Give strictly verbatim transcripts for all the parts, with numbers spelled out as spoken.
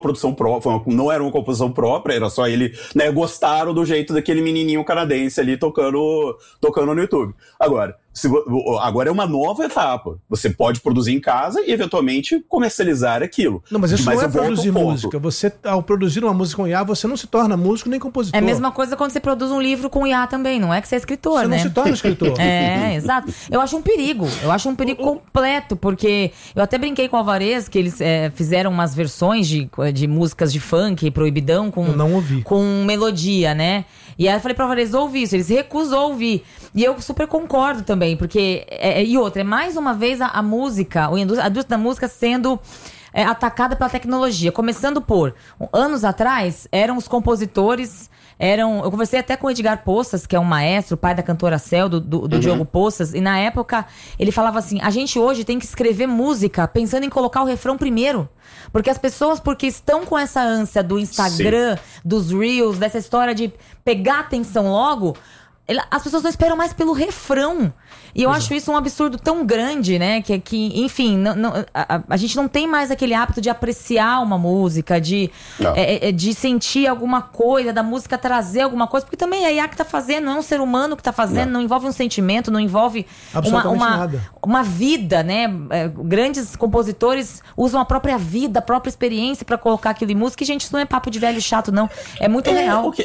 produção própria, não era uma composição própria, era só ele, né, gostaram do jeito daquele menininho canadense ali tocando, tocando no YouTube. Agora, se, agora é uma nova etapa. Você pode produzir em casa e eventualmente comercializar aquilo. Não, mas isso mas não é produzir música. Você, ao produzir uma música com I A, você não se torna músico nem compositor. É a mesma coisa quando você produz um livro com I A também, não é que você é escritor, você né? Você não se torna escritor. É, exato. Eu acho um perigo, eu acho um perigo completo, porque eu até brinquei com o Alvarez, que eles é, fizeram umas versões de, de músicas de funk, proibidão, com, eu não ouvi. com melodia, né? E aí eu falei pro Alvarez, ouve isso, eles recusou ouvir. E eu super concordo também, porque, é, e outra, é mais uma vez a, a música, a indústria da música sendo é, atacada pela tecnologia. Começando por, anos atrás, eram os compositores, eram, eu conversei até com o Edgar Poças, que é um maestro, pai da cantora Cel, do, do, do uhum. Diogo Poças, e na época ele falava assim, a gente hoje tem que escrever música pensando em colocar o refrão primeiro. Porque as pessoas, porque estão com essa ânsia do Instagram, Sim. dos Reels, dessa história de pegar atenção logo, as pessoas não esperam mais pelo refrão. E eu Exato. acho isso um absurdo tão grande, né? Que, que enfim, não, não, a, a gente não tem mais aquele hábito de apreciar uma música, de, é, de sentir alguma coisa, da música trazer alguma coisa. Porque também é a I A que tá fazendo, não é um ser humano que tá fazendo, não, não envolve um sentimento, não envolve uma, uma, uma vida, né? É, grandes compositores usam a própria vida, a própria experiência pra colocar aquilo em música. E, gente, isso não é papo de velho chato, não. É muito é, real. Okay.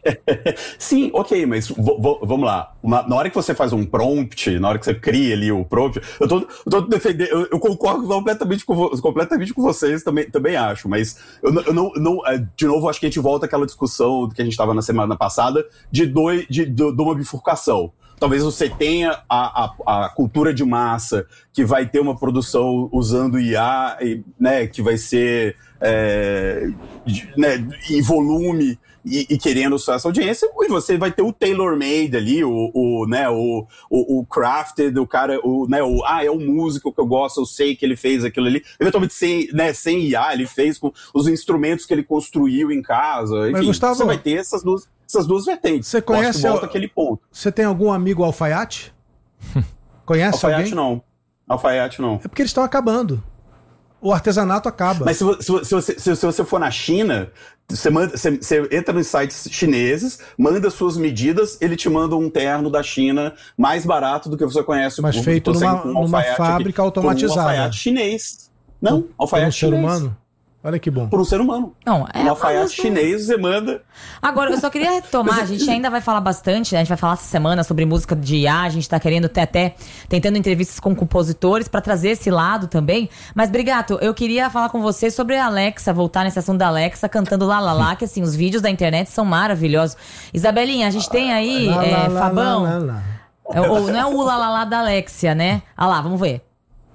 Sim, ok, mas v- vamos lá. Uma, na hora que você faz um prompt, na hora que você cria ali o prompt, eu tô, eu tô defendendo, eu, eu concordo completamente com, completamente com vocês, também, também acho, mas eu, eu não, não, de novo, acho que a gente volta àquela discussão que a gente estava na semana passada de, dois, de, de, de uma bifurcação. Talvez você tenha a, a, a cultura de massa que vai ter uma produção usando I A, né, que vai ser é, né, em volume e, e querendo só essa audiência, e você vai ter o tailor-made ali, o, o, né, o, o, o crafted, o cara, o, né, o, ah, é o músico que eu gosto, eu sei que ele fez aquilo ali. Eventualmente sem, né, sem I A, ele fez com os instrumentos que ele construiu em casa. Enfim, Mas, Gustavo, você vai ter essas duas, essas duas vertentes. Você conhece? Que volta aquele ponto. Você tem algum amigo alfaiate? Conhece alfaiate alguém? não. Alfaiate não. É porque eles estão acabando. O artesanato acaba. Mas se, se, se, você, se, se você for na China, você, manda, você, você entra nos sites chineses, manda suas medidas, ele te manda um terno da China mais barato do que você conhece. Mas por, feito numa, um numa fábrica aqui, automatizada. Um alfaiate chinês. Não, alfaiate por um chinês. ser humano? Olha que bom. Por um ser humano. Não, é um alfaiate chinês, você manda. Agora, eu só queria retomar, a gente ainda vai falar bastante, né? A gente vai falar essa semana sobre música de I A, a gente tá querendo até, até tentando entrevistas com compositores pra trazer esse lado também. Mas, Brigato, eu queria falar com você sobre a Alexa, voltar nesse assunto da Alexa, cantando Lá Lá Lá, que assim, os vídeos da internet são maravilhosos. Isabelinha, a gente tem aí, lá, é, lá, Fabão. Lá, lá, lá. É, ou, não é o Lá Lá Lá da Alexia, né? Ah lá, vamos ver.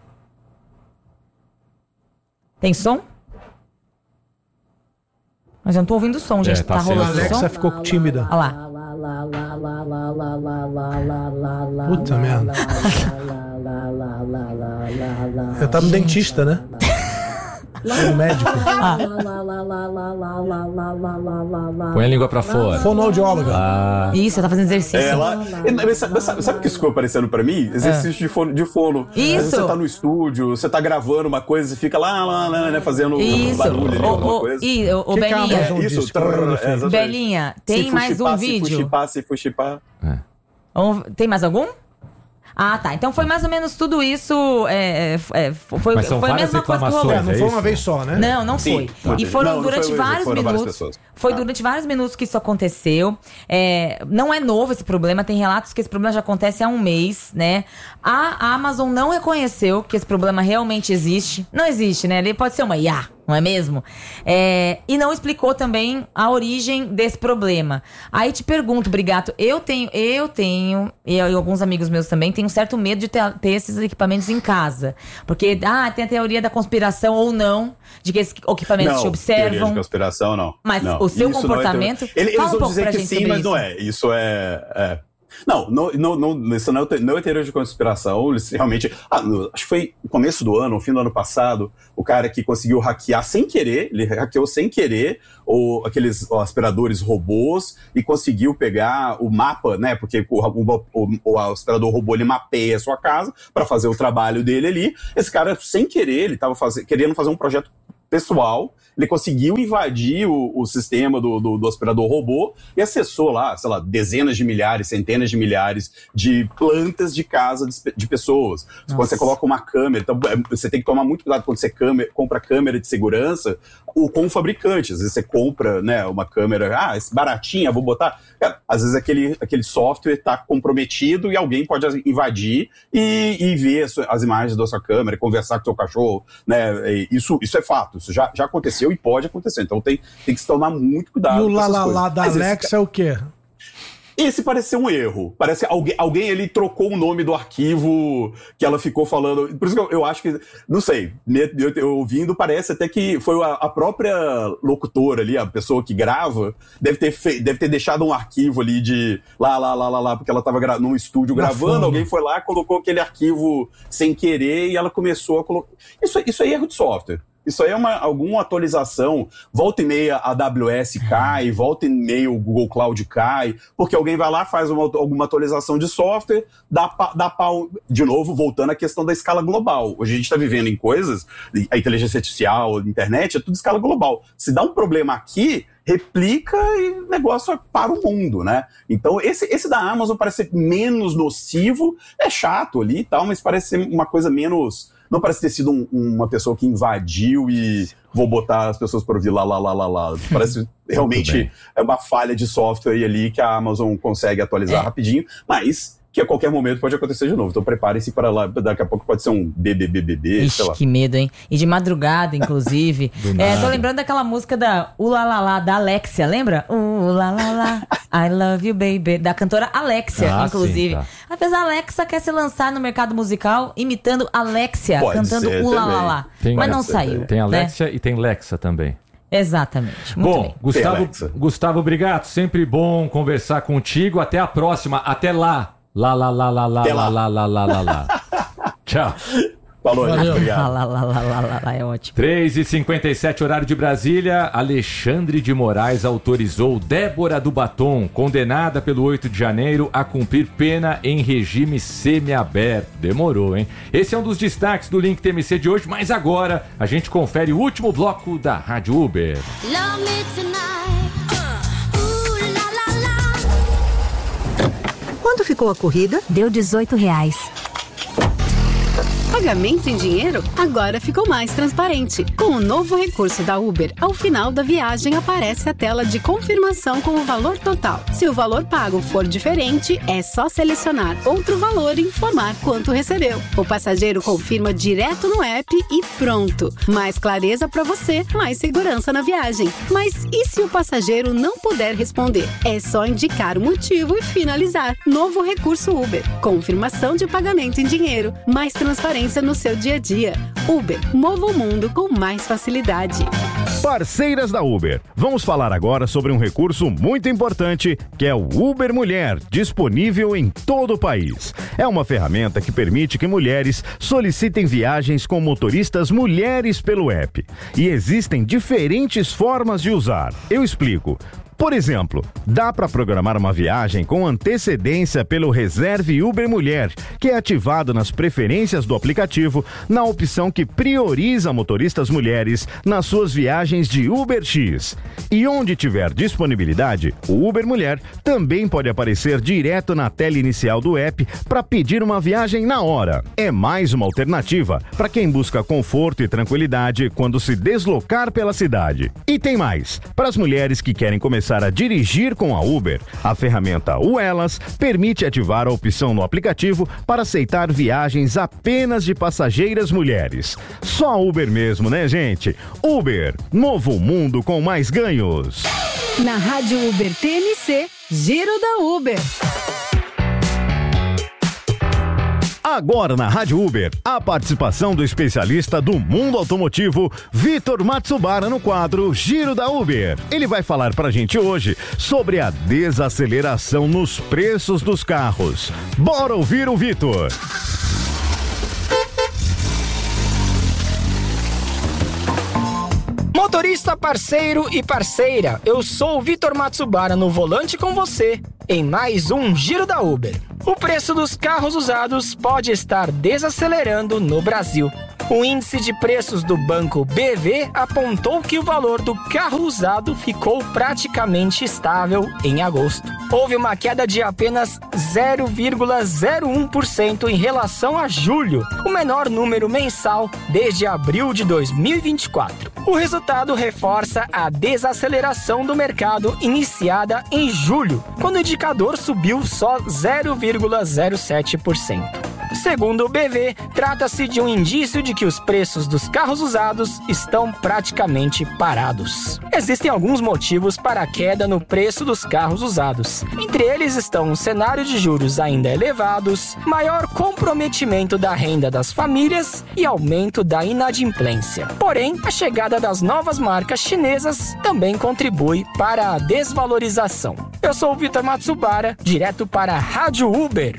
Tem som? Mas eu não tô ouvindo o som, gente. É, tá, tá rolando o som? A Alexa ficou tímida. Olha lá. Puta merda. Eu tava no dentista, né? Sou médico. Ah. Põe a língua pra fora. Fonoaudióloga. Ah. Isso, tá fazendo exercício. É, ela, sabe, sabe, sabe o que isso ficou parecendo pra mim? Exercício é. de, fono, de fono. Isso. Você tá no estúdio, você tá gravando uma coisa e fica lá, lá, lá, né, fazendo isso. barulho ali, o, alguma o, coisa. E, o, o que Belinha. Que é isso, disco, trrr, é, Belinha, tem se mais fuxipar, um vídeo? Se fuxipar, se fuxipar. É. Tem mais algum? Ah, tá. Então foi mais ou menos tudo isso. É, é, foi Mas são foi a mesma coisa que rolou. É, não foi uma vez só, né? Não, não Sim, foi. E foram não, durante não foi, vários foram minutos. Várias foi ah. durante vários minutos que isso aconteceu. É, não é novo esse problema. Tem relatos que esse problema já acontece há um mês, né? A Amazon não reconheceu que esse problema realmente existe. Não existe, né? Ele pode ser uma I A. Não é mesmo? É, e não explicou também a origem desse problema. Aí te pergunto, Brigato, eu tenho, eu tenho, e, e alguns amigos meus também, tenho um certo medo de ter, ter esses equipamentos em casa. Porque, ah, tem a teoria da conspiração ou não, de que esses equipamentos não, te observam. Teoria de conspiração, não. Mas não. o seu Isso comportamento... Não é Ele, eles um vão dizer que sim, mas isso. não é. Isso é... é. Não, não, não, não, isso não é, não é teoria de conspiração, eles realmente... Ah, no, acho que foi no começo do ano, no fim do ano passado, o cara que conseguiu hackear sem querer, ele hackeou sem querer o, aqueles ó, aspiradores robôs e conseguiu pegar o mapa, né, porque o, o, o, o aspirador robô, ele mapeia a sua casa para fazer o trabalho dele ali. Esse cara, sem querer, ele estava querendo fazer um projeto pessoal, ele conseguiu invadir o, o sistema do, do, do aspirador robô e acessou lá, sei lá, dezenas de milhares, centenas de milhares de plantas de casa de, de pessoas. Nossa. Quando você coloca uma câmera, então você tem que tomar muito cuidado quando você câmera, compra câmera de segurança ou com o fabricante. Às vezes você compra, né, uma câmera, ah, esse baratinha, vou botar... É, às vezes aquele, aquele software está comprometido e alguém pode invadir e, e ver as, as imagens da sua câmera, conversar com o seu cachorro, né? Isso, isso é fato, isso já, já aconteceu e pode acontecer. Então tem, tem que se tomar muito cuidado. E o lá, lá, lá da Alexa esse... é o quê? Esse parece ser um erro. Parece que alguém, alguém ele trocou o nome do arquivo que ela ficou falando. Por isso que eu, eu acho que, não sei, eu, eu ouvindo, parece até que foi a, a própria locutora ali, a pessoa que grava, deve ter, fe, deve ter deixado um arquivo ali de lá, lá, lá, lá, lá, porque ela estava gra- num estúdio Na gravando, fama. Alguém foi lá, colocou aquele arquivo sem querer e ela começou a colocar. Isso, isso é erro de software. Isso aí é uma, alguma atualização, volta e meia a AWS cai, volta e meia o Google Cloud cai, porque alguém vai lá, faz uma, alguma atualização de software, dá, dá pau, de novo, voltando à questão da escala global. Hoje a gente está vivendo em coisas, a inteligência artificial, a internet, é tudo escala global. Se dá um problema aqui, replica e o negócio para o mundo, né? Então esse, esse da Amazon parece ser menos nocivo, é chato ali e tal, mas parece ser uma coisa menos... Não parece ter sido um, uma pessoa que invadiu e vou botar as pessoas para ouvir lá, lá, lá, lá, lá. Parece realmente é uma falha de software ali que a Amazon consegue atualizar é. rapidinho, mas que a qualquer momento pode acontecer de novo. Então preparem-se para lá, daqui a pouco pode ser um B B B B B, Ixi, sei lá. Que medo, hein? E de madrugada, inclusive. é, tô lembrando daquela música da Ulalala, da Alexia, lembra? Ulalala, I love you, baby. Da cantora Alexia, ah, inclusive. Sim, tá. Às vezes a Alexa quer se lançar no mercado musical imitando Alexia, pode cantando Ulalala. Mas não saiu. Tem Alexia, né? E tem Lexa também. Exatamente. Muito bom, bem. Gustavo, Gustavo Brigato, sempre bom conversar contigo. Até a próxima. Até lá. Lá, lá, lá, lá, lá, lá, lá, lá, lá, lá, lá. Tchau. Falou, gente. Obrigado. Lá, lá, lá, lá, lá, lá, é ótimo. três e cinquenta e sete, horário de Brasília. Alexandre de Moraes autorizou Débora do Batom, condenada pelo oito de janeiro, a cumprir pena em regime semiaberto. Demorou, hein? Esse é um dos destaques do Link T M C de hoje, mas agora a gente confere o último bloco da Rádio Uber. Love me tonight. Quanto ficou a corrida? Deu dezoito reais. Pagamento em dinheiro agora ficou mais transparente. Com o novo recurso da Uber, ao final da viagem aparece a tela de confirmação com o valor total. Se o valor pago for diferente, é só selecionar outro valor e informar quanto recebeu. O passageiro confirma direto no app e pronto. Mais clareza para você, mais segurança na viagem. Mas e se o passageiro não puder responder? É só indicar o motivo e finalizar. Novo recurso Uber. Confirmação de pagamento em dinheiro. Mais transparência no seu dia a dia. Uber, mova o mundo com mais facilidade. Parceiras da Uber, vamos falar agora sobre um recurso muito importante, que é o Uber Mulher, disponível em todo o país. É uma ferramenta que permite que mulheres solicitem viagens com motoristas mulheres pelo app. E existem diferentes formas de usar. Eu explico. Por exemplo, dá para programar uma viagem com antecedência pelo Reserve Uber Mulher, que é ativado nas preferências do aplicativo, na opção que prioriza motoristas mulheres nas suas viagens de UberX. E onde tiver disponibilidade, o Uber Mulher também pode aparecer direto na tela inicial do app para pedir uma viagem na hora. É mais uma alternativa para quem busca conforto e tranquilidade quando se deslocar pela cidade. E tem mais, para as mulheres que querem começar a dirigir com a Uber, a ferramenta Uelas permite ativar a opção no aplicativo para aceitar viagens apenas de passageiras mulheres. Só a Uber mesmo, né, gente? Uber, novo mundo com mais ganhos. Na Rádio Uber T M C, Giro da Uber. Agora na Rádio Uber, a participação do especialista do mundo automotivo, Vitor Matsubara, no quadro Giro da Uber. Ele vai falar pra gente hoje sobre a desaceleração nos preços dos carros. Bora ouvir o Vitor! Motorista, parceiro e parceira, eu sou o Vitor Matsubara no volante com você, em mais um Giro da Uber. O preço dos carros usados pode estar desacelerando no Brasil. O índice de preços do banco B V apontou que o valor do carro usado ficou praticamente estável em agosto. Houve uma queda de apenas zero vírgula zero um por cento em relação a julho, o menor número mensal desde abril de dois mil e vinte e quatro. O resultado reforça a desaceleração do mercado iniciada em julho, quando o indicador subiu só zero vírgula zero sete por cento. Segundo o B V, trata-se de um indício de que os preços dos carros usados estão praticamente parados. Existem alguns motivos para a queda no preço dos carros usados. Entre eles estão um cenário de juros ainda elevados, maior comprometimento da renda das famílias e aumento da inadimplência. Porém, a chegada das novas marcas chinesas também contribui para a desvalorização. Eu sou o Vitor Matsubara, direto para a Rádio Uber.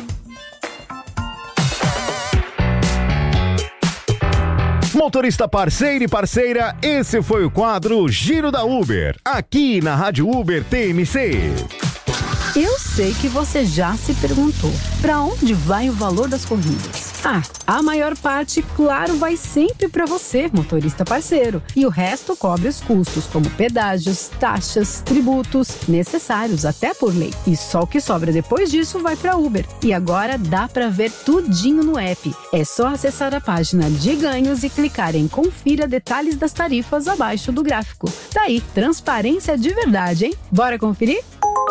Motorista parceiro e parceira, esse foi o quadro Giro da Uber, aqui na Rádio Uber T M C. Eu sei que você já se perguntou, para onde vai o valor das corridas? Ah, a maior parte, claro, vai sempre para você, motorista parceiro. E o resto cobre os custos, como pedágios, taxas, tributos, necessários até por lei. E só o que sobra depois disso vai para Uber. E agora dá para ver tudinho no app. É só acessar a página de ganhos e clicar em Confira detalhes das tarifas abaixo do gráfico. Tá aí, transparência de verdade, hein? Bora conferir?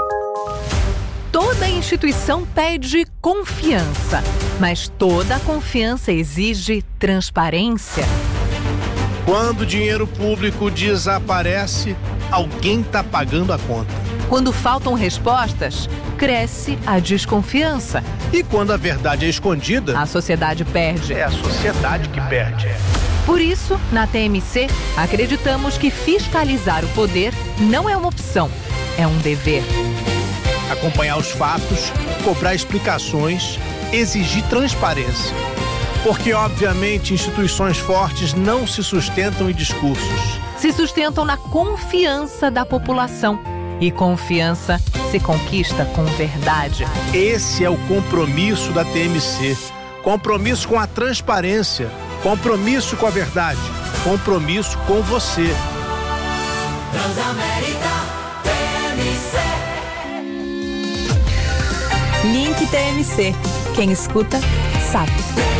Toda instituição pede confiança, mas toda confiança exige transparência. Quando o dinheiro público desaparece, alguém está pagando a conta. Quando faltam respostas, cresce a desconfiança. E quando a verdade é escondida, a sociedade perde. É a sociedade que perde. Por isso, na T M C, acreditamos que fiscalizar o poder não é uma opção, é um dever. Acompanhar os fatos, cobrar explicações, exigir transparência. Porque, obviamente, instituições fortes não se sustentam em discursos. Se sustentam na confiança da população. E confiança se conquista com verdade. Esse é o compromisso da T M C. Compromisso com a transparência. Compromisso com a verdade. Compromisso com você. Transamérica T M C. Link T M C. Quem escuta, sabe.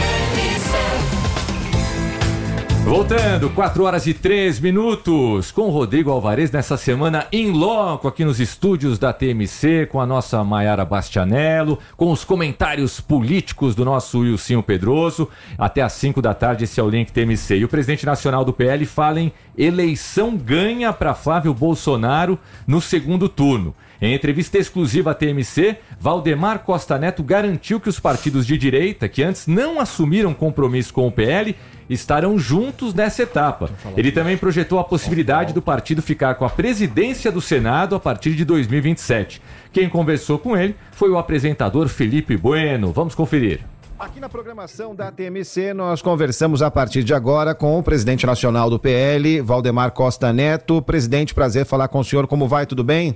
Voltando, quatro horas e três minutos, com o Rodrigo Alvarez nessa semana em loco aqui nos estúdios da T M C, com a nossa Maiara Bastianello, com os comentários políticos do nosso Wilsinho Pedroso. Até às cinco da tarde, esse é o Link T M C. E o presidente nacional do P L fala em eleição ganha para Flávio Bolsonaro no segundo turno. Em entrevista exclusiva à T M C, Valdemar Costa Neto garantiu que os partidos de direita, que antes não assumiram compromisso com o P L, estarão juntos nessa etapa. Ele também projetou a possibilidade do partido ficar com a presidência do Senado a partir de dois mil e vinte e sete. Quem conversou com ele foi o apresentador Felipe Bueno. Vamos conferir. Aqui na programação da T M C, nós conversamos a partir de agora com o presidente nacional do P L, Valdemar Costa Neto. Presidente, prazer falar com o senhor. Como vai? Tudo bem?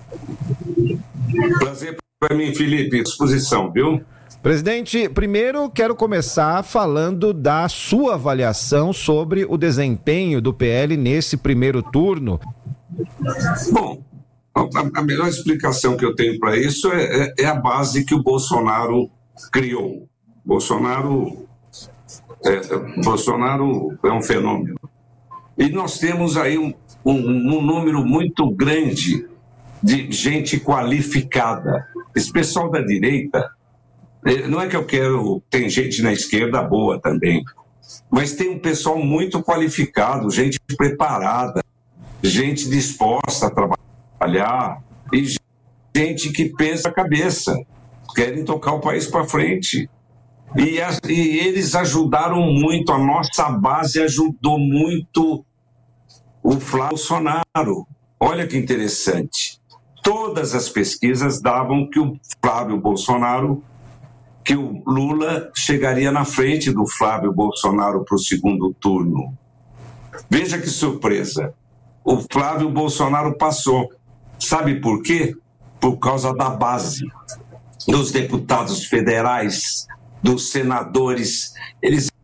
Prazer para mim, Felipe. Disposição, viu? Presidente, primeiro quero começar falando da sua avaliação sobre o desempenho do P L nesse primeiro turno. Bom, a, a melhor explicação que eu tenho para isso é, é, é a base que o Bolsonaro criou. Bolsonaro é, Bolsonaro é um fenômeno. E nós temos aí um, um, um número muito grande de gente qualificada. Esse pessoal da direita, não é que eu quero... Tem gente na esquerda boa também, mas tem um pessoal muito qualificado, gente preparada, gente disposta a trabalhar e gente que pensa a cabeça, querem tocar o país para frente. E, as, e eles ajudaram muito, a nossa base ajudou muito o Flávio Bolsonaro. Olha que interessante. Todas as pesquisas davam que o Flávio Bolsonaro, que o Lula chegaria na frente do Flávio Bolsonaro para o segundo turno. Veja que surpresa. O Flávio Bolsonaro passou. Sabe por quê? Por causa da base, dos deputados federais, dos senadores. Eles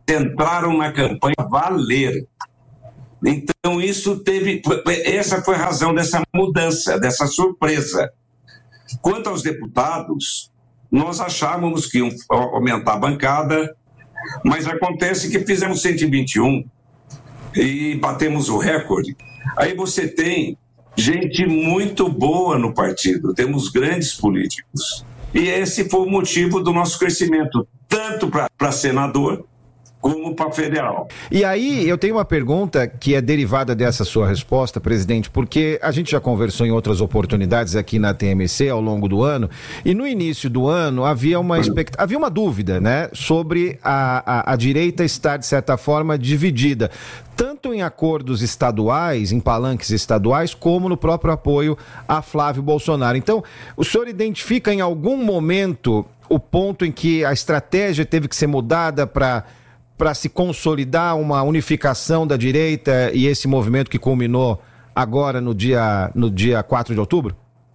entraram na campanha valer. Então, isso teve. Essa foi a razão dessa mudança, dessa surpresa. Quanto aos deputados, nós achávamos que iam aumentar a bancada, mas acontece que fizemos cento e vinte e um e batemos o recorde. Aí você tem gente muito boa no partido, temos grandes políticos. E esse foi o motivo do nosso crescimento, tanto para senador como para federal. E aí eu tenho uma pergunta que é derivada dessa sua resposta, presidente, porque a gente já conversou em outras oportunidades aqui na T M C ao longo do ano, e no início do ano havia uma, expect... havia uma dúvida, né, sobre a, a, a direita estar, de certa forma, dividida, tanto em acordos estaduais, em palanques estaduais, como no próprio apoio a Flávio Bolsonaro. Então, o senhor identifica em algum momento o ponto em que a estratégia teve que ser mudada para para se consolidar uma unificação da direita e esse movimento que culminou agora no dia, no dia quatro de outubro?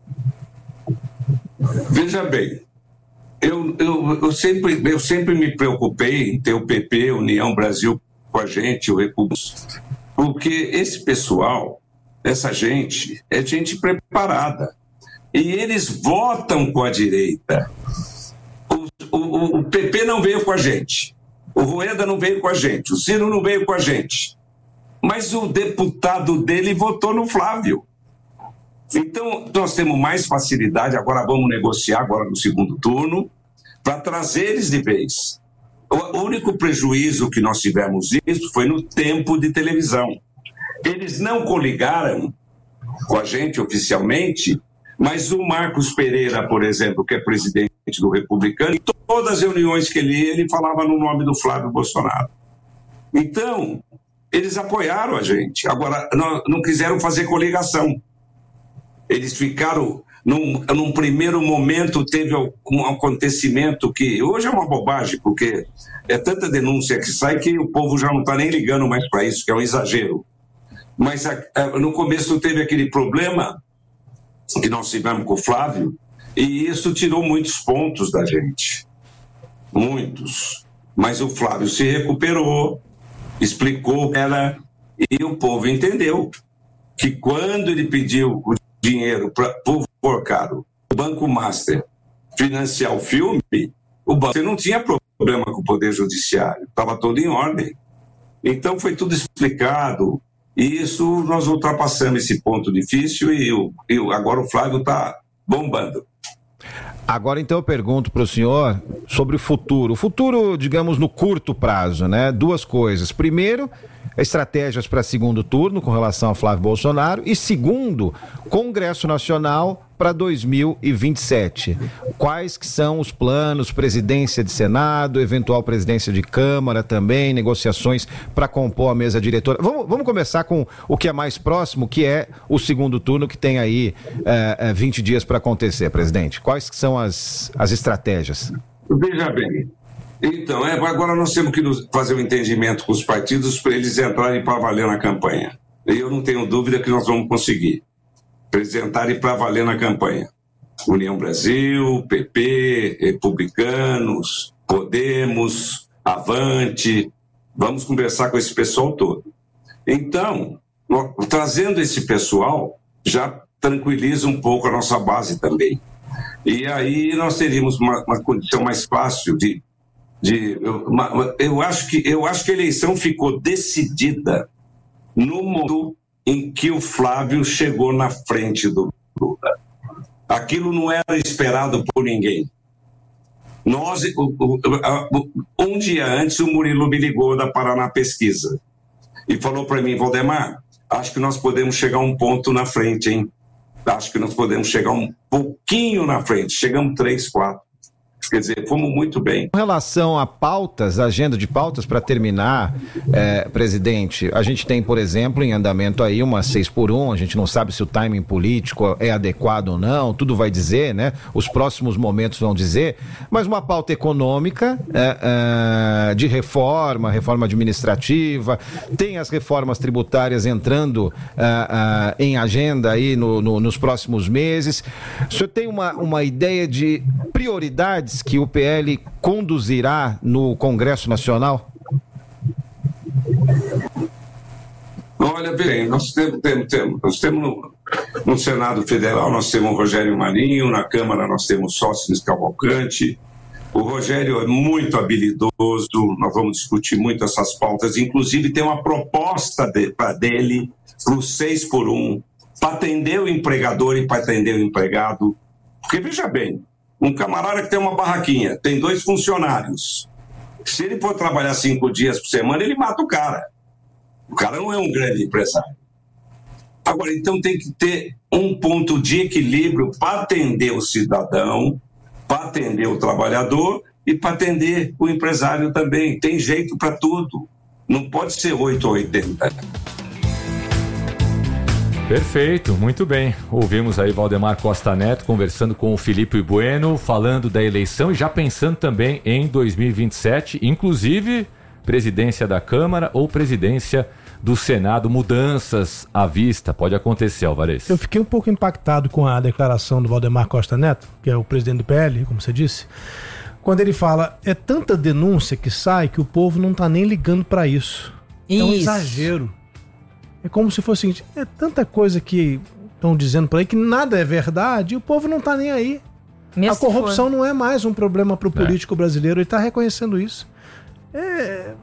Veja bem, eu, eu, eu, sempre, eu sempre me preocupei em ter o P P, União Brasil com a gente, o República, porque esse pessoal, essa gente, é gente preparada. E eles votam com a direita. O, o, o P P não veio com a gente. O Rueda não veio com a gente, o Ciro não veio com a gente, mas o deputado dele votou no Flávio. Então, nós temos mais facilidade, agora vamos negociar agora no segundo turno, para trazer eles de vez. O único prejuízo que nós tivemos isso foi no tempo de televisão. Eles não coligaram com a gente oficialmente, mas o Marcos Pereira, por exemplo, que é presidente do Republicano, em todas as reuniões que ele ia, ele falava no nome do Flávio Bolsonaro. Então, eles apoiaram a gente. Agora, não, não quiseram fazer coligação. Eles ficaram, num, num primeiro momento, teve um acontecimento que hoje é uma bobagem, porque é tanta denúncia que sai que o povo já não está nem ligando mais para isso, que é um exagero. Mas a, a, no começo teve aquele problema que nós tivemos com o Flávio, e isso tirou muitos pontos da gente. Muitos. Mas o Flávio se recuperou, explicou ela, e o povo entendeu que quando ele pediu o dinheiro para o Forcado, o Banco Master, financiar o filme, o banco não tinha problema com o Poder Judiciário, estava tudo em ordem. Então foi tudo explicado, e isso nós ultrapassamos esse ponto difícil, e, o, e agora o Flávio está bombando. Agora, então, eu pergunto para o senhor sobre o futuro. O futuro, digamos, no curto prazo, né? Duas coisas. Primeiro, estratégias para segundo turno com relação ao Flávio Bolsonaro. E segundo, Congresso Nacional para dois mil e vinte e sete. Quais que são os planos, presidência de Senado, eventual presidência de Câmara também, negociações para compor a mesa diretora? Vamos, vamos começar com o que é mais próximo, que é o segundo turno, que tem aí é, vinte dias para acontecer, presidente. Quais que são as, as estratégias? Veja bem, então, é, agora nós temos que fazer um entendimento com os partidos para eles entrarem para valer na campanha. E eu não tenho dúvida que nós vamos conseguir apresentarem para valer na campanha. União Brasil, P P, Republicanos, Podemos, Avante, vamos conversar com esse pessoal todo. Então, nós, trazendo esse pessoal, já tranquiliza um pouco a nossa base também. E aí nós teríamos uma, uma condição mais fácil de... de uma, eu, acho que, eu acho que a eleição ficou decidida no momento em que o Flávio chegou na frente do Lula. Aquilo não era esperado por ninguém. Nós, um dia antes, o Murilo me ligou da Paraná Pesquisa e falou para mim: Valdemar, acho que nós podemos chegar um ponto na frente, hein? Acho que nós podemos chegar um pouquinho na frente. Chegamos três, quatro. Quer dizer, fomos muito bem. Com relação a pautas, agenda de pautas, para terminar, é, presidente, a gente tem, por exemplo, em andamento aí uma seis por um, a gente não sabe se o timing político é adequado ou não, tudo vai dizer, né? Os próximos momentos vão dizer, mas uma pauta econômica, é, é, de reforma, reforma administrativa, tem as reformas tributárias entrando é, é, em agenda aí no, no, nos próximos meses. O senhor tem uma, uma ideia de prioridades que o P L conduzirá no Congresso Nacional? Olha, bem, nós temos, temos, temos, nós temos no, no Senado Federal, nós temos o Rogério Marinho, na Câmara nós temos Sócrates Cavalcante. O Rogério é muito habilidoso, nós vamos discutir muito essas pautas, inclusive tem uma proposta de, pra dele para o seis por um, para atender o empregador e para atender o empregado. Porque, veja bem, um camarada que tem uma barraquinha, tem dois funcionários, se ele for trabalhar cinco dias por semana, ele mata o cara. O cara não é um grande empresário. Agora, então tem que ter um ponto de equilíbrio para atender o cidadão, para atender o trabalhador e para atender o empresário também. Tem jeito para tudo. Não pode ser oito ou oitenta. Perfeito, muito bem. Ouvimos aí Valdemar Costa Neto conversando com o Felipe Bueno, falando da eleição e já pensando também em dois mil e vinte e sete, inclusive presidência da Câmara ou presidência do Senado, mudanças à vista. Pode acontecer, Alvarez. Eu fiquei um pouco impactado com a declaração do Valdemar Costa Neto, que é o presidente do P L, como você disse, quando ele fala, é tanta denúncia que sai que o povo não tá nem ligando para isso. isso. É um exagero. É como se fosse o seguinte, é tanta coisa que estão dizendo por aí que nada é verdade e o povo não tá nem aí. Mesmo a corrupção não é mais um problema para o político é. brasileiro, ele está reconhecendo isso. É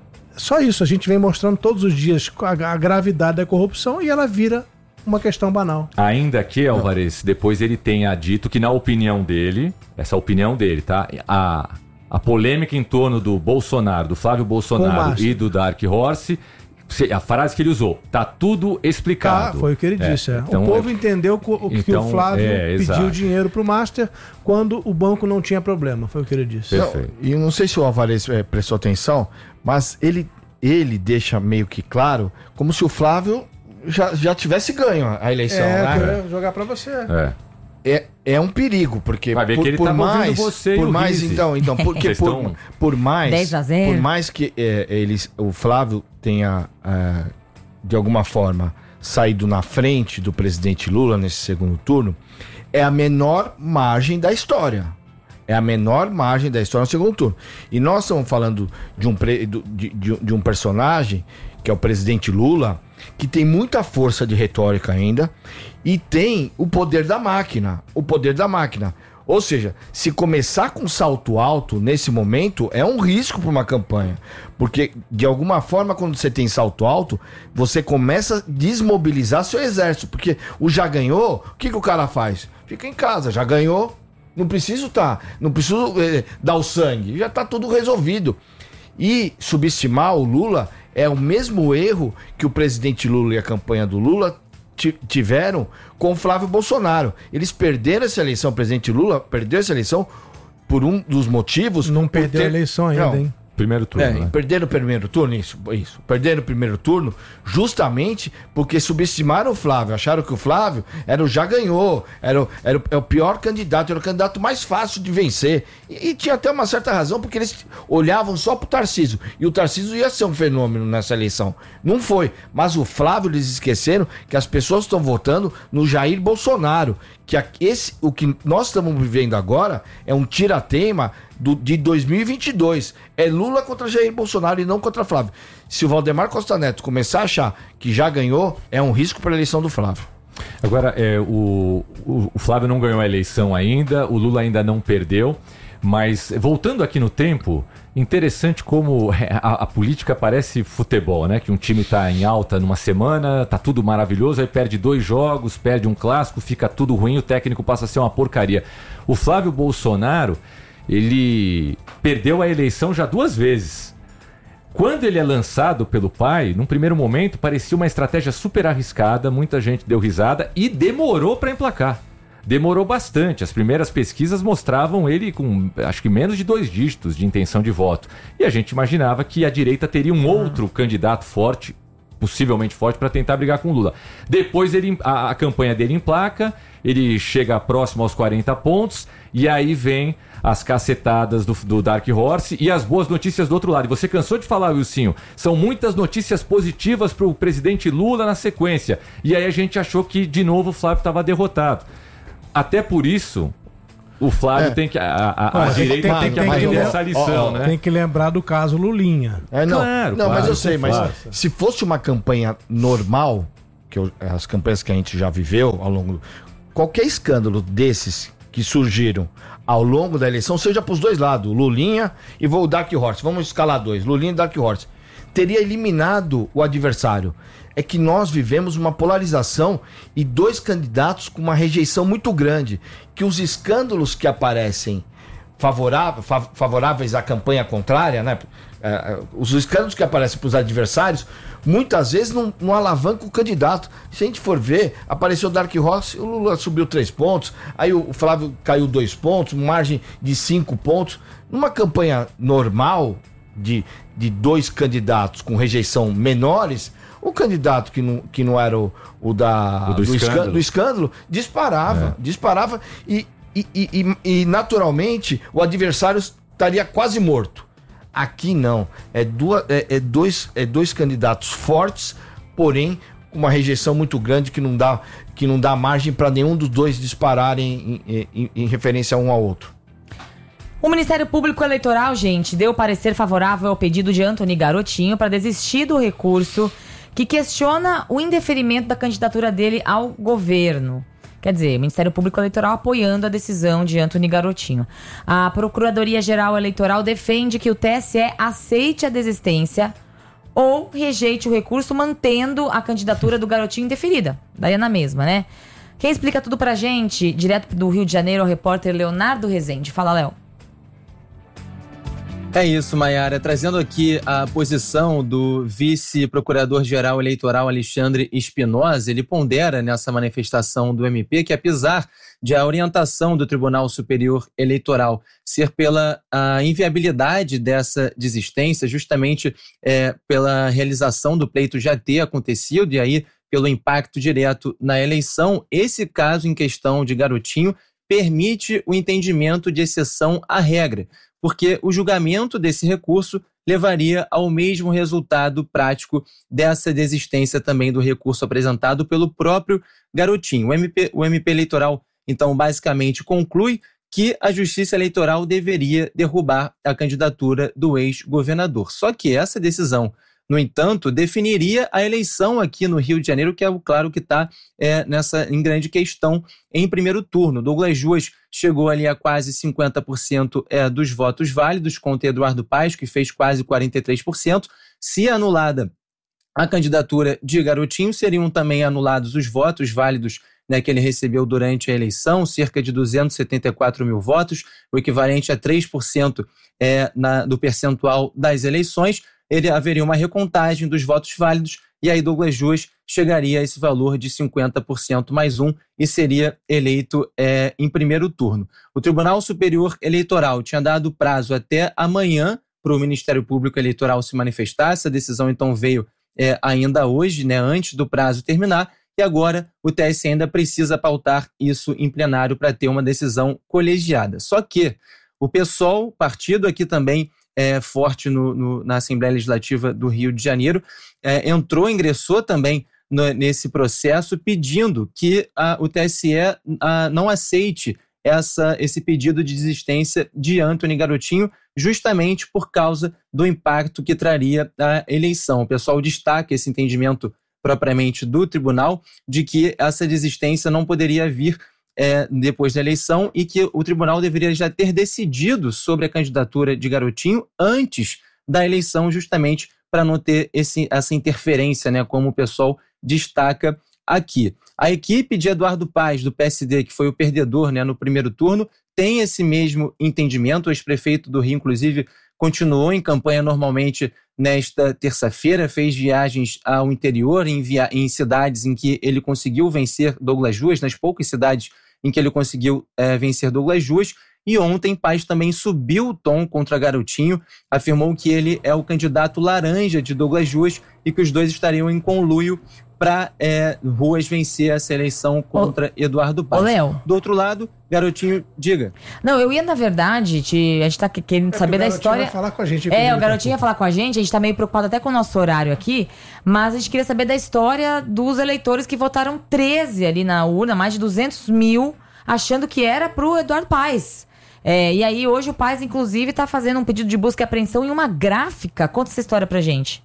só isso, a gente vem mostrando todos os dias a, a gravidade da corrupção e ela vira uma questão banal. Ainda que, Alvarez, depois ele tenha dito que na opinião dele, essa opinião dele, tá? A, a polêmica em torno do Bolsonaro, do Flávio Bolsonaro e do Dark Horse, a frase que ele usou, tá tudo explicado. Tá, foi o que ele é, disse. É. Então, o povo é, entendeu o que, então, que o Flávio é, pediu exato. dinheiro pro Master quando o banco não tinha problema. Foi o que ele disse. Não, e eu não sei se o Alvarez é, prestou atenção, mas ele, ele deixa meio que claro como se o Flávio já, já tivesse ganho a eleição. É, né? que eu ia jogar pra você. É. É, é um perigo, porque Vai ver por, que ele por tá mais, você por e o mais Rizzi. então, então, porque por, estão... por mais, dez a zero. por mais que é, eles, o Flávio tenha é, de alguma forma saído na frente do presidente Lula nesse segundo turno, é a menor margem da história. É a menor margem da história no segundo turno. E nós estamos falando de um, pre, de, de, de um personagem que é o presidente Lula, que tem muita força de retórica ainda e tem o poder da máquina, o poder da máquina. Ou seja, se começar com salto alto nesse momento, é um risco para uma campanha. Porque, de alguma forma, quando você tem salto alto, você começa a desmobilizar seu exército. Porque o já ganhou, o que, que o cara faz? Fica em casa, já ganhou, não preciso tá, não preciso eh, dar o sangue, já tá tudo resolvido. E subestimar o Lula é o mesmo erro que o presidente Lula e a campanha do Lula tiveram com o Flávio Bolsonaro. Eles perderam essa eleição, o presidente Lula perdeu essa eleição por um dos motivos... Não perdeu ter... a eleição ainda, não. hein? Primeiro turno, é, né? Perderam o primeiro turno, isso, isso. Perderam o primeiro turno justamente porque subestimaram o Flávio. Acharam que o Flávio era o já ganhou, era o, era o, é o pior candidato, era o candidato mais fácil de vencer. E, e tinha até uma certa razão, porque eles olhavam só pro Tarcísio. E o Tarcísio ia ser um fenômeno nessa eleição. Não foi. Mas o Flávio, eles esqueceram que as pessoas estão votando no Jair Bolsonaro. Que esse, o que nós estamos vivendo agora é um tira-teima do, de dois mil e vinte e dois. É Lula contra Jair Bolsonaro e não contra Flávio. Se o Valdemar Costa Neto começar a achar que já ganhou, é um risco para a eleição do Flávio. Agora, é, o, o, o Flávio não ganhou a eleição ainda, o Lula ainda não perdeu, mas voltando aqui no tempo, interessante como a, a política parece futebol, né? Que um time tá em alta numa semana, tá tudo maravilhoso, aí perde dois jogos, perde um clássico, fica tudo ruim, o técnico passa a ser uma porcaria. O Flávio Bolsonaro, ele perdeu a eleição já duas vezes. Quando ele é lançado pelo pai, num primeiro momento parecia uma estratégia super arriscada, muita gente deu risada e demorou para emplacar. Demorou bastante. As primeiras pesquisas mostravam ele com, acho que menos de dois dígitos de intenção de voto. E a gente imaginava que a direita teria um outro candidato forte, possivelmente forte, para tentar brigar com o Lula. Depois ele, a, a campanha dele emplaca, ele chega próximo aos quarenta pontos, e aí vem as cacetadas do, do Dark Horse e as boas notícias do outro lado. E você cansou de falar, Wilsinho, são muitas notícias positivas para o presidente Lula na sequência. E aí a gente achou que, de novo, o Flávio estava derrotado. Até por isso, o Flávio É. tem que. A, a, a Olha, direita tem, tem que aprender essa lição, ó, ó, né? Tem que lembrar do caso Lulinha. É, não, Claro, não claro, mas eu sei, mas claro. se fosse uma campanha normal, que eu- as campanhas que a gente já viveu ao longo. Qualquer escândalo desses que surgiram ao longo da eleição, seja para os dois lados, Lulinha e vou o Dark Horse, vamos escalar dois, Lulinha e Dark Horse, teria eliminado o adversário. É que nós vivemos uma polarização e dois candidatos com uma rejeição muito grande, que os escândalos que aparecem favoráveis, favoráveis à campanha contrária, né? É, os escândalos que aparecem para os adversários, muitas vezes não, não alavancam o candidato. Se a gente for ver, apareceu o Dark Horse, o Lula subiu três pontos, aí o Flávio caiu dois pontos, margem de cinco pontos. Numa campanha normal de, de dois candidatos com rejeição menores, o candidato que não, que não era o, o da, O do escândalo. escândalo. do escândalo disparava, disparava e, e, e, e, e naturalmente o adversário estaria quase morto. Aqui não. É, duas, é, é, dois, é dois candidatos fortes, porém com uma rejeição muito grande que não dá, que não dá margem para nenhum dos dois dispararem em, em, em referência um ao outro. O Ministério Público Eleitoral, gente, deu parecer favorável ao pedido de Antony Garotinho para desistir do recurso que questiona o indeferimento da candidatura dele ao governo. Quer dizer, o Ministério Público Eleitoral apoiando a decisão de Antony Garotinho. A Procuradoria-Geral Eleitoral defende que o T S E aceite a desistência ou rejeite o recurso mantendo a candidatura do Garotinho indeferida. Daí é na mesma, né? Quem explica tudo pra gente, direto do Rio de Janeiro, é o repórter Leonardo Rezende. Fala, Léo. É isso, Maiara. Trazendo aqui a posição do vice-procurador-geral eleitoral Alexandre Espinosa, ele pondera nessa manifestação do M P que, apesar de a orientação do Tribunal Superior Eleitoral ser pela a inviabilidade dessa desistência, justamente é, pela realização do pleito já ter acontecido e aí pelo impacto direto na eleição, esse caso em questão de Garotinho permite o entendimento de exceção à regra, porque o julgamento desse recurso levaria ao mesmo resultado prático dessa desistência também do recurso apresentado pelo próprio Garotinho. O M P, o M P eleitoral, então, basicamente conclui que a Justiça Eleitoral deveria derrubar a candidatura do ex-governador. Só que essa decisão, no entanto, definiria a eleição aqui no Rio de Janeiro, que é o claro que está é, nessa em grande questão em primeiro turno. Douglas Ruas chegou ali a quase cinquenta por cento é, dos votos válidos contra Eduardo Paes, que fez quase quarenta e três por cento. Se anulada a candidatura de Garotinho, seriam também anulados os votos válidos, né, que ele recebeu durante a eleição, cerca de duzentos e setenta e quatro mil votos, o equivalente a três por cento é, na, do percentual das eleições. Ele haveria uma recontagem dos votos válidos e aí Douglas Ruas chegaria a esse valor de cinquenta por cento mais um e seria eleito é, em primeiro turno. O Tribunal Superior Eleitoral tinha dado prazo até amanhã para o Ministério Público Eleitoral se manifestar. Essa decisão então veio é, ainda hoje, né, antes do prazo terminar, e agora o T S E ainda precisa pautar isso em plenário para ter uma decisão colegiada. Só que o PSOL, partido aqui também É, forte no, no, na Assembleia Legislativa do Rio de Janeiro, é, entrou, ingressou também no, nesse processo pedindo que a, o T S E a, não aceite essa, esse pedido de desistência de Antony Garotinho, justamente por causa do impacto que traria a eleição. O pessoal destaca esse entendimento propriamente do tribunal de que essa desistência não poderia vir É, depois da eleição e que o tribunal deveria já ter decidido sobre a candidatura de Garotinho antes da eleição, justamente para não ter esse, essa interferência, né, como o pessoal destaca aqui. A equipe de Eduardo Paes, do P S D, que foi o perdedor, né, no primeiro turno, tem esse mesmo entendimento. O ex-prefeito do Rio, inclusive, continuou em campanha normalmente nesta terça-feira, fez viagens ao interior, em, via- em cidades em que ele conseguiu vencer Douglas Ruas, nas poucas cidades em que ele conseguiu é, vencer Douglas Ruas. E ontem, Paes também subiu o tom contra Garotinho, afirmou que ele é o candidato laranja de Douglas Ruas e que os dois estariam em conluio para é, Ruas vencer essa eleição contra ô, Eduardo Paes. Ô, Léo. Do outro lado, Garotinho, diga. Não, eu ia, na verdade, te, a gente tá querendo É saber da Garotinho história. vai falar com a gente É, primeiro, o Garotinho ia falar com a gente, a gente tá meio preocupado até com o nosso horário aqui, mas a gente queria saber da história dos eleitores que votaram treze ali na urna, mais de duzentos mil achando que era pro Eduardo Paes. É, e aí hoje o Paes, inclusive, está fazendo um pedido de busca e apreensão em uma gráfica. Conta essa história pra gente.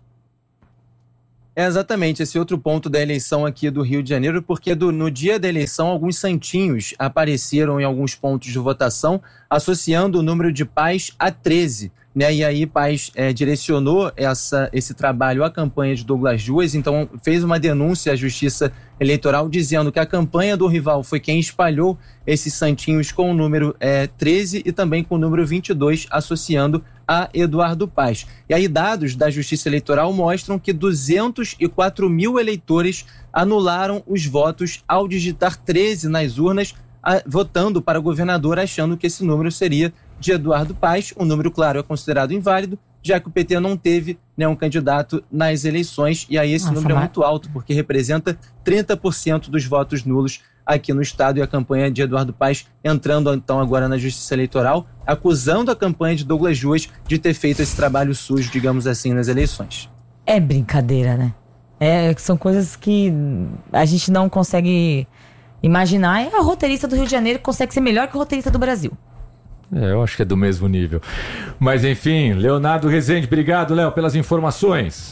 É exatamente esse outro ponto da eleição aqui do Rio de Janeiro, porque do, no dia da eleição alguns santinhos apareceram em alguns pontos de votação associando o número de Paes a treze. Né? E aí Paes é, direcionou essa, esse trabalho à campanha de Douglas Duas, então fez uma denúncia à Justiça Eleitoral dizendo que a campanha do rival foi quem espalhou esses santinhos com o número é, treze e também com o número vinte e dois, associando a Eduardo Paes. E aí dados da Justiça Eleitoral mostram que duzentos e quatro mil eleitores anularam os votos ao digitar treze nas urnas, a, votando para governador, achando que esse número seria de Eduardo Paes. O número, claro, é considerado inválido, já que o P T não teve, né, um candidato nas eleições, e aí esse Nossa, número mas... é muito alto, porque representa trinta por cento dos votos nulos aqui no estado, e a campanha de Eduardo Paes entrando então agora na Justiça Eleitoral, acusando a campanha de Douglas Duas de ter feito esse trabalho sujo, digamos assim, nas eleições. É brincadeira, né? É, são coisas que a gente não consegue imaginar. É a roteirista do Rio de Janeiro que consegue ser melhor que o roteirista do Brasil. É, eu acho que é do mesmo nível. Mas enfim, Leonardo Rezende, obrigado, Léo, pelas informações.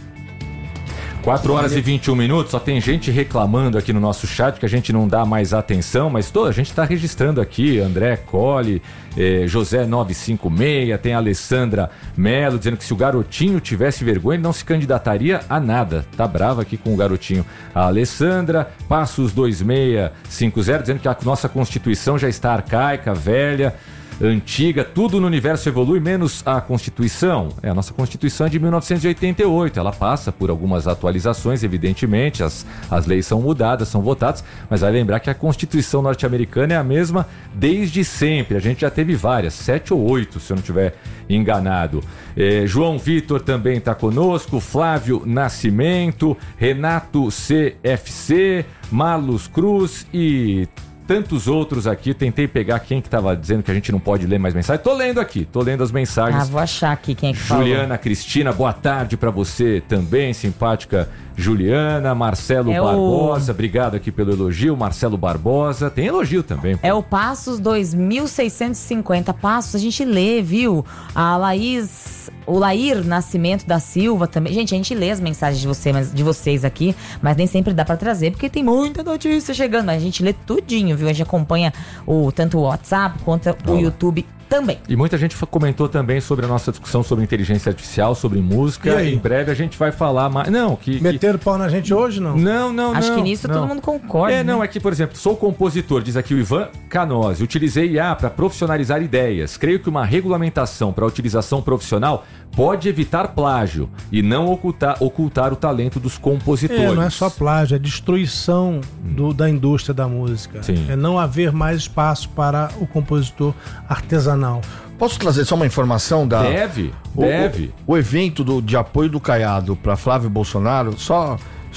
quatro horas e vinte e um minutos, só tem gente reclamando aqui no nosso chat que a gente não dá mais atenção, mas toda a gente está registrando aqui, André Colli, eh, José novecentos e cinquenta e seis, tem a Alessandra Melo dizendo que se o garotinho tivesse vergonha ele não se candidataria a nada, tá brava aqui com o garotinho. A Alessandra, Passos dois seis cinco zero, dizendo que a nossa Constituição já está arcaica, velha, antiga, tudo no universo evolui, menos a Constituição. É, a nossa Constituição é de mil novecentos e oitenta e oito, ela passa por algumas atualizações, evidentemente, as, as leis são mudadas, são votadas, mas vai lembrar que a Constituição norte-americana é a mesma desde sempre, a gente já teve várias, sete ou oito, se eu não estiver enganado. É, João Vitor também está conosco, Flávio Nascimento, Renato C F C, Marlos Cruz e tantos outros aqui. Tentei pegar quem que tava dizendo que a gente não pode ler mais mensagens. Tô lendo aqui, tô lendo as mensagens. Ah, vou achar aqui quem é que falou. Juliana Cristina, boa tarde pra você também, simpática Juliana. Marcelo é Barbosa, o... obrigado aqui pelo elogio. Marcelo Barbosa, tem elogio também. Pô. É o Passos dois mil seiscentos e cinquenta. Passos, a gente lê, viu? A Laís, o Lair Nascimento da Silva também. Gente, a gente lê as mensagens de, você, mas, de vocês aqui, mas nem sempre dá pra trazer, porque tem muita notícia chegando. Mas a gente lê tudinho, viu? A gente acompanha o, tanto o WhatsApp quanto o Olá. YouTube também. E muita gente comentou também sobre a nossa discussão sobre inteligência artificial, sobre música. Em breve a gente vai falar mais. Não, que. Meteram pau na gente hoje, não? Não, não, não. Acho que nisso não. Todo mundo concorda. É, não, né? é que, por exemplo, sou compositor, diz aqui o Ivan Canose. Utilizei I A para profissionalizar ideias. Creio que uma regulamentação para utilização profissional pode evitar plágio e não ocultar, ocultar o talento dos compositores. É, não é só plágio, é destruição do, da indústria da música. Sim. É não haver mais espaço para o compositor artesanal. Posso trazer só uma informação da... Deve, o, deve. O, o evento do, de apoio do Caiado para Flávio Bolsonaro, só,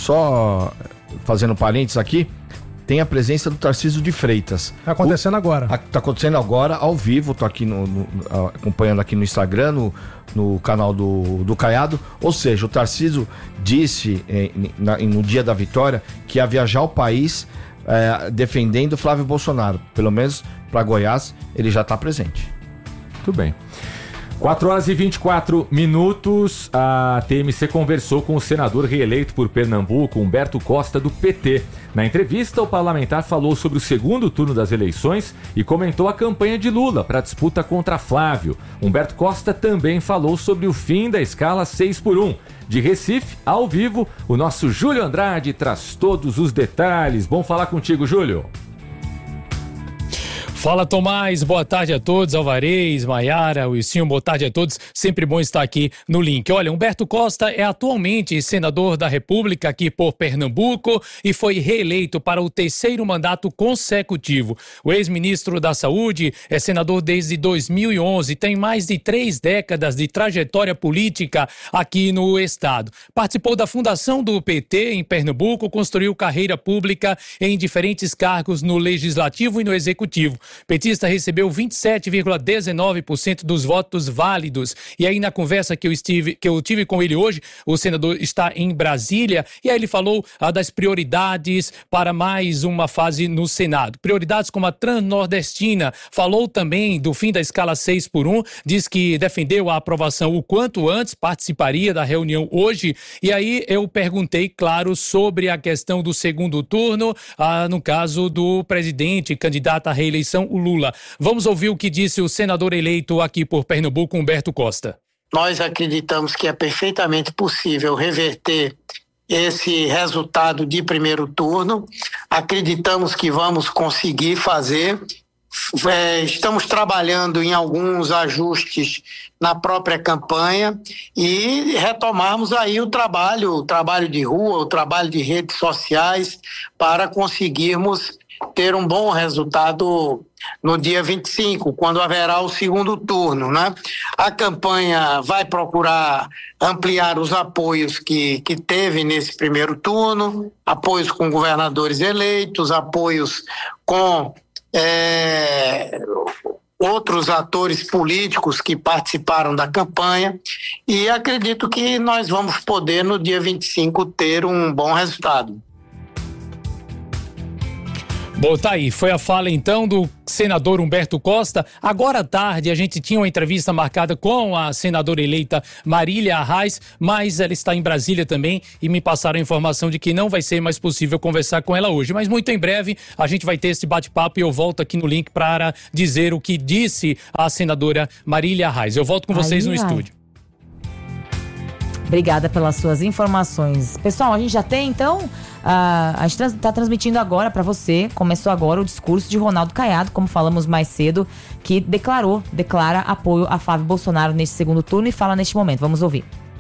só fazendo parênteses aqui, tem a presença do Tarcísio de Freitas. Tá acontecendo o, agora. A, tá acontecendo agora, ao vivo, tô aqui no, no, acompanhando aqui no Instagram, no, no canal do, do Caiado. Ou seja, o Tarcísio disse eh, na, no dia da vitória que ia viajar ao país eh, defendendo Flávio Bolsonaro. Pelo menos para Goiás, ele já está presente. Muito bem. quatro horas e vinte e quatro minutos, a T M C conversou com o senador reeleito por Pernambuco, Humberto Costa, do P T. Na entrevista, o parlamentar falou sobre o segundo turno das eleições e comentou a campanha de Lula para a disputa contra Flávio. Humberto Costa também falou sobre o fim da escala seis por um. De Recife, ao vivo, o nosso Júlio Andrade traz todos os detalhes. Bom falar contigo, Júlio. Fala, Tomás, boa tarde a todos, Alvarez, Maiara, Wilson, boa tarde a todos, sempre bom estar aqui no link. Olha, Humberto Costa é atualmente senador da República aqui por Pernambuco e foi reeleito para o terceiro mandato consecutivo. O ex-ministro da Saúde é senador desde dois mil e onze, tem mais de três décadas de trajetória política aqui no estado. Participou da fundação do P T em Pernambuco, construiu carreira pública em diferentes cargos no Legislativo e no Executivo. Petista recebeu vinte e sete vírgula dezenove por cento dos votos válidos. E aí, na conversa que eu, estive, que eu tive com ele hoje, o senador está em Brasília, e aí ele falou ah, das prioridades para mais uma fase no Senado. Prioridades como a Transnordestina. Falou também do fim da escala seis por um, diz que defendeu a aprovação o quanto antes, participaria da reunião hoje. E aí eu perguntei, claro, sobre a questão do segundo turno, ah, no caso do presidente candidato à reeleição, o Lula. Vamos ouvir o que disse o senador eleito aqui por Pernambuco, Humberto Costa. Nós acreditamos que é perfeitamente possível reverter esse resultado de primeiro turno. Acreditamos que vamos conseguir fazer. É, estamos trabalhando em alguns ajustes na própria campanha e retomarmos aí o trabalho, o trabalho de rua, o trabalho de redes sociais para conseguirmos ter um bom resultado no dia vinte e cinco, quando haverá o segundo turno, né? A campanha vai procurar ampliar os apoios que, que teve nesse primeiro turno, apoios com governadores eleitos, apoios com é, outros atores políticos que participaram da campanha, e acredito que nós vamos poder no dia vinte e cinco ter um bom resultado. Bom, tá aí, foi a fala então do senador Humberto Costa. Agora à tarde a gente tinha uma entrevista marcada com a senadora eleita Marília Arraes, mas ela está em Brasília também e me passaram a informação de que não vai ser mais possível conversar com ela hoje. Mas muito em breve a gente vai ter esse bate-papo e eu volto aqui no link para dizer o que disse a senadora Marília Arraes. Eu volto com vocês ai, no ai. estúdio. Obrigada pelas suas informações. Pessoal, a gente já tem então... Uh, a gente está transmitindo agora para você, começou agora o discurso de Ronaldo Caiado, como falamos mais cedo, que declarou, declara apoio a Flávio Bolsonaro neste segundo turno e fala neste momento. Vamos ouvir.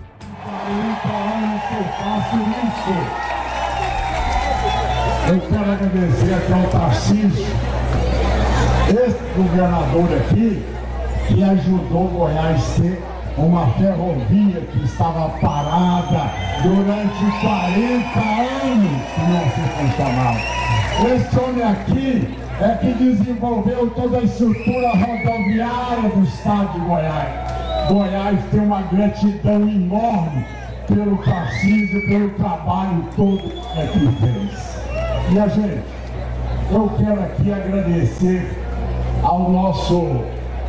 Eu quero agradecer aqui ao Tarcísio, esse governador aqui, que ajudou Goiás a ter uma ferrovia que estava parada durante quarenta anos que não se funcionava. Esse homem aqui é que desenvolveu toda a estrutura rodoviária do estado de Goiás. Goiás tem uma gratidão enorme pelo Tarcísio, pelo trabalho todo que fez. E a gente, eu quero aqui agradecer ao nosso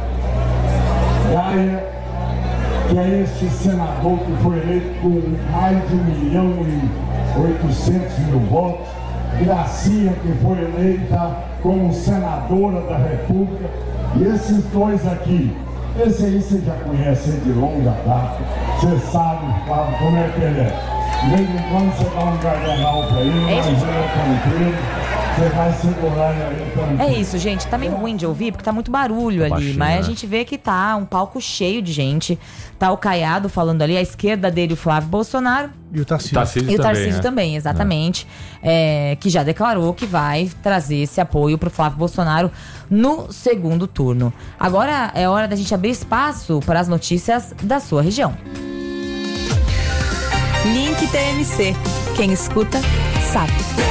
Gaia, que é esse senador que foi eleito com mais de um milhão e oitocentos mil votos, Gracinha, que foi eleita como senadora da República, e esses dois aqui, esse aí você já conhece de longa data, você sabe, Flávio, como é que ele é. De vez em quando você dá um garganal pra ele, mas ele é tranquilo. Você vai segurar aí também. É isso, gente. Tá meio ruim de ouvir, porque tá muito barulho ali. Baixinho, mas né? A gente vê que tá um palco cheio de gente. Tá o Caiado falando ali, à esquerda dele o Flávio Bolsonaro. E o Tarcísio. Tarcísio e o Tarcísio também, também exatamente. É. É, que já declarou que vai trazer esse apoio pro Flávio Bolsonaro no segundo turno. Agora é hora da gente abrir espaço para as notícias da sua região. Link T M C. Quem escuta, sabe.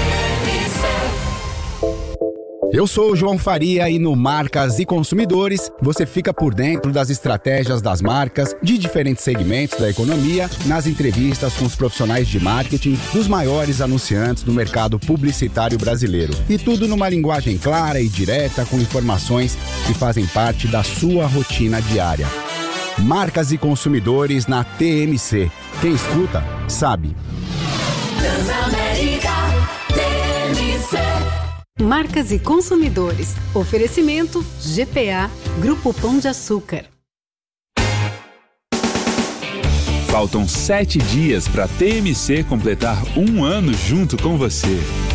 Eu sou o João Faria e no Marcas e Consumidores você fica por dentro das estratégias das marcas de diferentes segmentos da economia, nas entrevistas com os profissionais de marketing dos maiores anunciantes do mercado publicitário brasileiro. E tudo numa linguagem clara e direta com informações que fazem parte da sua rotina diária. Marcas e Consumidores na T M C. Quem escuta, sabe. Transamérica T M C. Marcas e Consumidores. Oferecimento G P A, Grupo Pão de Açúcar. Faltam sete dias para a T M C completar um ano junto com você.